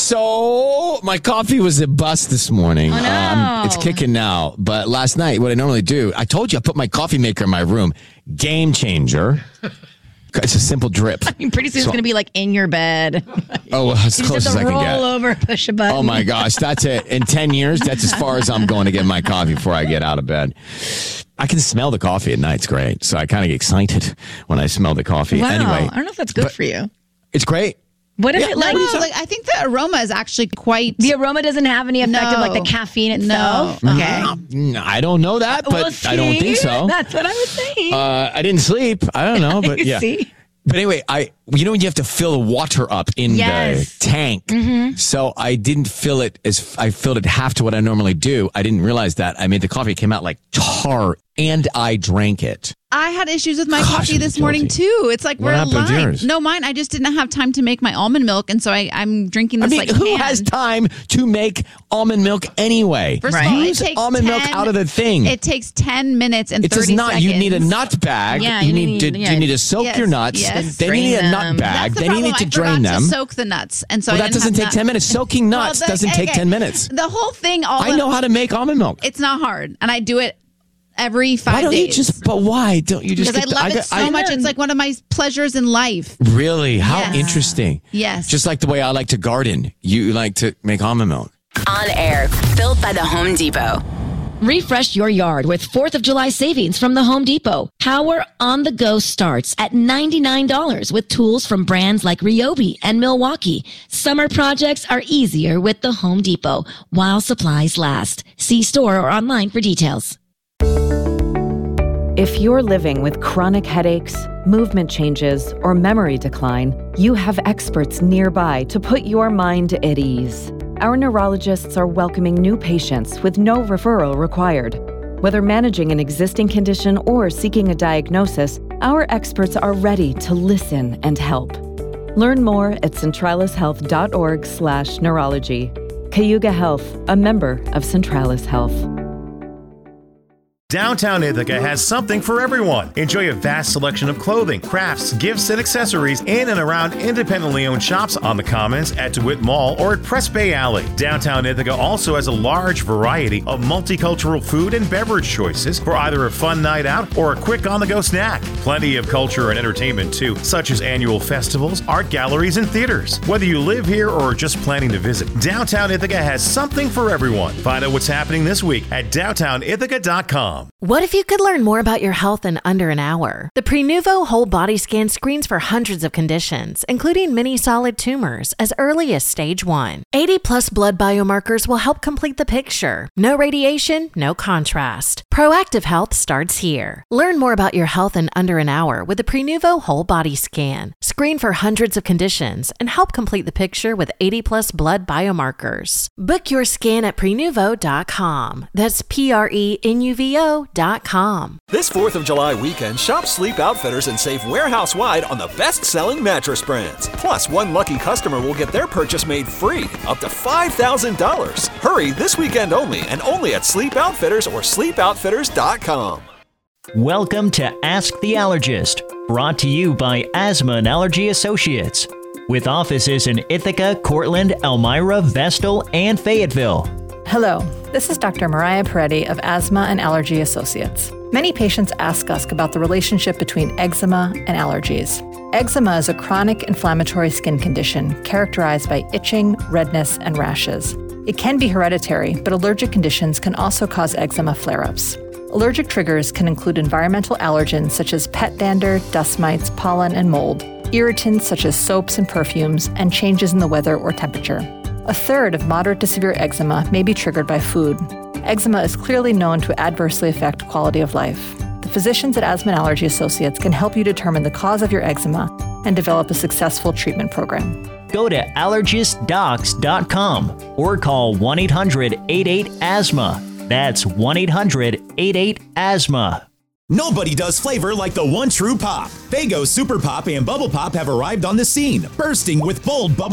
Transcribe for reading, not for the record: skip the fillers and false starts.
So my coffee was a bust this morning. Oh, no. It's kicking now. But last night, what I normally do, I told you I put my coffee maker in my room. Game changer. It's a simple drip. I mean, pretty soon it's going to be like in your bed. Oh, well, as You close just as have I to can roll get. over, push a button. Oh my gosh, that's it. In 10 years, that's as far as I'm going to get my coffee before I get out of bed. I can smell the coffee at night. It's great. So I kind of get excited when I smell the coffee. Wow. Anyway, I don't know if that's good for you. it's great. What if Yeah, it no, like... no, Like, I think the aroma is actually quite... The aroma doesn't have any effect of like the No. caffeine itself? No. Okay. I don't know that, but Well, I don't think see? so. That's what I was saying. I didn't sleep. I don't know, but yeah. See? But anyway, you know when you have to fill the water up in Yes. the tank. So I didn't fill it I filled it half to what I normally do. I didn't realize that. I made the coffee, it came out like tar, and I drank it. I had issues with my Gosh, coffee I'm this morning, guilty. too. It's like What we're happened to aligned. yours? No, mine. I just didn't have time to make my almond milk, and so I'm drinking this who canned. has time to make almond milk anyway? First Right. of all, it Use takes almond milk out of the thing. It takes 10 minutes and It 30 does not. seconds. You need a nut bag. Yeah, you you need to. need- yeah. You need to soak Yes, your nuts. yes. Then you need a Drain nut them. bag. That's the Then you problem. need to I drain forgot them. to soak the nuts, and so Well, I that didn't doesn't have take 10 minutes. Soaking nuts Well, doesn't take 10 minutes. The whole thing. I know how to make almond milk. It's not hard, and I do it every 5 Why don't days. you just? But why don't you just? Because I love it so much. It's like one of my pleasures in life. Really? How Yes. interesting. Yes. Just like the way I like to garden. You like to make almond milk. On air, built by the Home Depot. Refresh your yard with 4th of July savings from the Home Depot. Power on the go starts at $99 with tools from brands like Ryobi and Milwaukee. Summer projects are easier with the Home Depot while supplies last. See store or online for details. If you're living with chronic headaches, movement changes, or memory decline, you have experts nearby to put your mind at ease. Our neurologists are welcoming new patients with no referral required. Whether managing an existing condition or seeking a diagnosis, our experts are ready to listen and help. Learn more at centralishealth.org/neurology. Cayuga Health, a member of Centralis Health. Downtown Ithaca has something for everyone. Enjoy a vast selection of clothing, crafts, gifts, and accessories in and around independently owned shops on the Commons, at DeWitt Mall, or at Press Bay Alley. Downtown Ithaca also has a large variety of multicultural food and beverage choices for either a fun night out or a quick on-the-go snack. Plenty of culture and entertainment too, such as annual festivals, art galleries, and theaters. Whether you live here or are just planning to visit, Downtown Ithaca has something for everyone. Find out what's happening this week at downtownithaca.com. What if you could learn more about your health in under an hour? The Prenuvo Whole Body Scan screens for hundreds of conditions, including many solid tumors, as early as stage 1. 80-plus blood biomarkers will help complete the picture. No radiation, no contrast. Proactive health starts here. Learn more about your health in under an hour with the Prenuvo Whole Body Scan. Screen for hundreds of conditions and help complete the picture with 80-plus blood biomarkers. Book your scan at Prenuvo.com. That's Prenuvo.com. This 4th of July weekend, shop Sleep Outfitters and save warehouse-wide on the best-selling mattress brands. Plus, one lucky customer will get their purchase made free, up to $5,000. Hurry this weekend only, and only at Sleep Outfitters or sleepoutfitters.com. Welcome to Ask the Allergist, brought to you by Asthma and Allergy Associates, with offices in Ithaca, Cortland, Elmira, Vestal, and Fayetteville. Hello, this is Dr. Mariah Peretti of Asthma and Allergy Associates. Many patients ask us about the relationship between eczema and allergies. Eczema is a chronic inflammatory skin condition characterized by itching, redness, and rashes. It can be hereditary, but allergic conditions can also cause eczema flare-ups. Allergic triggers can include environmental allergens such as pet dander, dust mites, pollen, and mold, irritants such as soaps and perfumes, and changes in the weather or temperature. A third of moderate to severe eczema may be triggered by food. Eczema is clearly known to adversely affect quality of life. The physicians at Asthma and Allergy Associates can help you determine the cause of your eczema and develop a successful treatment program. Go to allergistdocs.com or call 1-800-88-ASTHMA. That's 1-800-88-ASTHMA. Nobody does flavor like the one true pop. Faygo Super Pop and Bubble Pop have arrived on the scene, bursting with bold bubble